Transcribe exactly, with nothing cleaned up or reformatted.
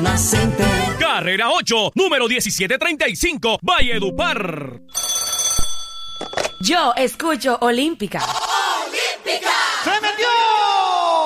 Más Center. Carrera ocho, número diecisiete treinta y cinco, Valledupar. Yo escucho Olímpica.